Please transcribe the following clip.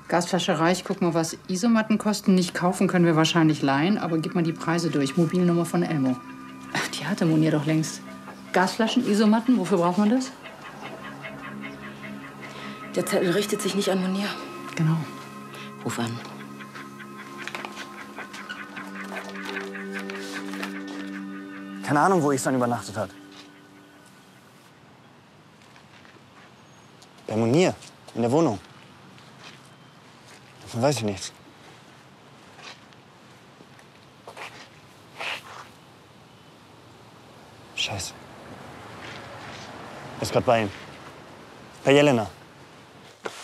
Gasflasche Reich, guck mal, was Isomatten kosten. Nicht kaufen können wir wahrscheinlich leihen, aber gib mal die Preise durch. Mobilnummer von Elmo. Ach, die hatte Monier doch längst. Gasflaschen, Isomatten, wofür braucht man das? Der Zettel richtet sich nicht an Monier. Genau. Ruf an. Keine Ahnung, wo Ihsan übernachtet hat. Bei Monier, in der Wohnung. Davon weiß ich nichts. Scheiße. Er ist gerade bei ihm. Bei Jelena.